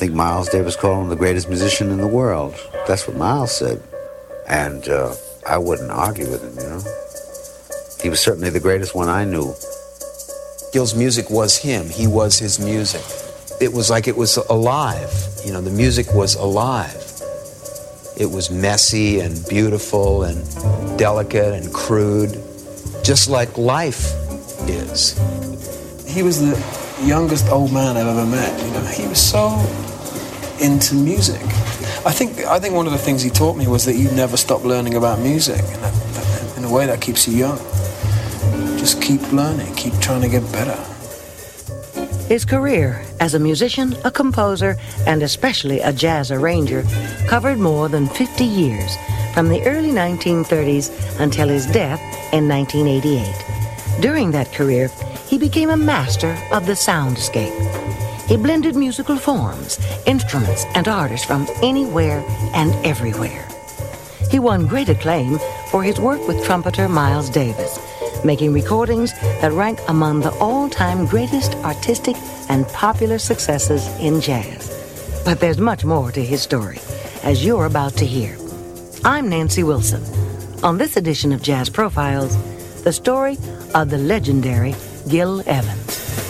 think Miles Davis called him the greatest musician in the world. That's what Miles said. And I wouldn't argue with him, you know. He was certainly the greatest one I knew. Gil's music was him. He was his music. It was like it was alive. You know, the music was alive. It was messy and beautiful and delicate and crude, just like life is. He was the youngest old man I've ever met. You know, he was so into music. I think one of the things he taught me was that you never stop learning about music. And that, in a way, that keeps you young. Just keep learning, keep trying to get better. His career as a musician, a composer, and especially a jazz arranger covered more than 50 years, from the early 1930s until his death in 1988. During that career, he became a master of the soundscape. He blended musical forms, instruments, and artists from anywhere and everywhere. He won great acclaim for his work with trumpeter Miles Davis, making recordings that rank among the all-time greatest artistic and popular successes in jazz. But there's much more to his story, as you're about to hear. I'm Nancy Wilson. On this edition of Jazz Profiles, the story of the legendary Gil Evans.